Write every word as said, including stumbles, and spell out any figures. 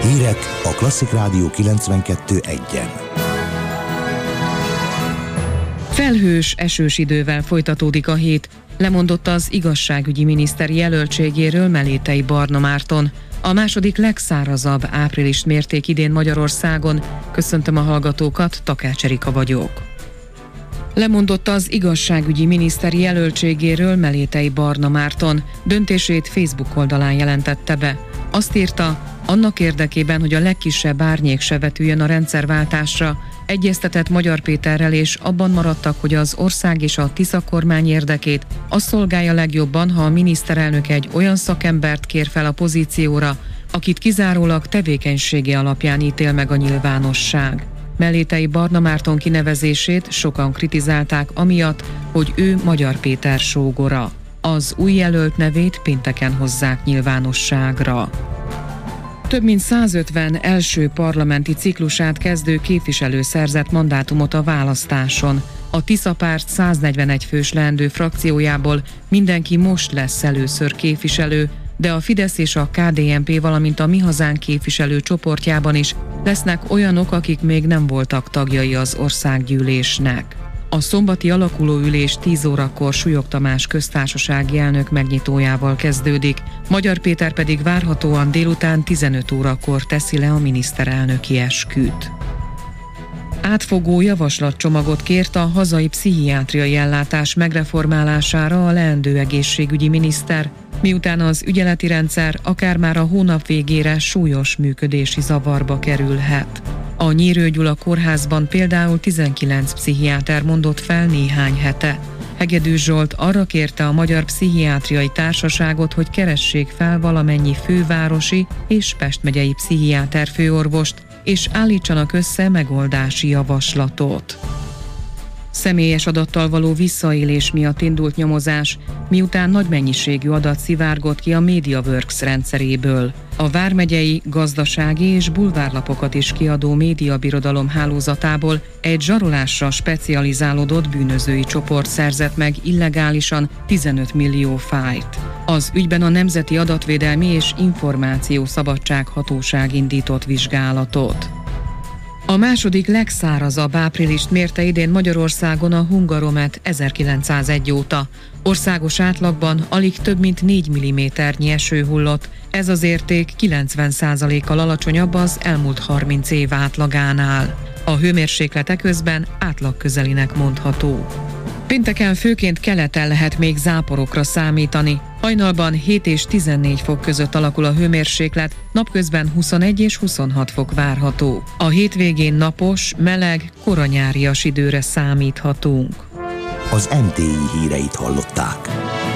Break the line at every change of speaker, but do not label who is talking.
Hírek a Klasszik Rádió kilencvenkettő egyen.
Felhős, esős idővel folytatódik a hét, lemondott az igazságügyi miniszter jelöltségéről Melétei Barna Márton. A második legszárazabb áprilist mérték idén Magyarországon. Köszöntöm a hallgatókat, Takács Erika vagyok. Lemondott az igazságügyi miniszter jelöltségéről Melétei Barna Márton. Döntését Facebook oldalán jelentette be. Azt írta, annak érdekében, hogy a legkisebb árnyék se vetüljön a rendszerváltásra, egyeztetett Magyar Péterrel, és abban maradtak, hogy az ország és a Tisza kormány érdekét az szolgálja legjobban, ha a miniszterelnök egy olyan szakembert kér fel a pozícióra, akit kizárólag tevékenysége alapján ítél meg a nyilvánosság. Melétei Barna Márton kinevezését sokan kritizálták amiatt, hogy ő Magyar Péter sógora. Az új jelölt nevét pénteken hozzák nyilvánosságra. Több mint százötven első parlamenti ciklusát kezdő képviselő szerzett mandátumot a választáson. A Tisza párt száznegyvenegy fős leendő frakciójából mindenki most lesz először képviselő, de a Fidesz és a ká dé en pé, valamint a Mi Hazánk képviselő csoportjában is lesznek olyanok, akik még nem voltak tagjai az országgyűlésnek. A szombati alakulóülés tíz órakor Súlyog Tamás köztársasági elnök megnyitójával kezdődik, Magyar Péter pedig várhatóan délután tizenöt órakor teszi le a miniszterelnöki esküt. Átfogó javaslatcsomagot kért a hazai pszichiátriai ellátás megreformálására a leendő egészségügyi miniszter, miután az ügyeleti rendszer akár már a hónap végére súlyos működési zavarba kerülhet. A Nyírő Gyula kórházban például tizenkilenc pszichiáter mondott fel néhány hete. Hegedű Zsolt arra kérte a Magyar Pszichiátriai Társaságot, hogy keressék fel valamennyi fővárosi és Pest megyei pszichiáter főorvost, és állítsanak össze megoldási javaslatot. Személyes adattal való visszaélés miatt indult nyomozás, miután nagy mennyiségű adat szivárgott ki a MediaWorks rendszeréből. A vármegyei, gazdasági és bulvárlapokat is kiadó médiabirodalom hálózatából egy zsarolásra specializálódott bűnözői csoport szerzett meg illegálisan tizenöt millió fájlt. Az ügyben a Nemzeti Adatvédelmi és Információszabadság Hatóság indított vizsgálatot. A második legszárazabb áprilist mérte idén Magyarországon a Hungaromet ezerkilencszázegy óta. Országos átlagban alig több mint négy milliméternyi eső hullott, ez az érték kilencven százalékkal alacsonyabb az elmúlt harminc év átlagánál. A hőmérséklete közben átlagközelinek mondható. Pénteken főként keleten lehet még záporokra számítani. Hajnalban hét és tizennégy fok között alakul a hőmérséklet, napközben huszonegy és huszonhat fok várható. A hétvégén napos, meleg, koranyárias időre számíthatunk.
Az em té i híreit hallották.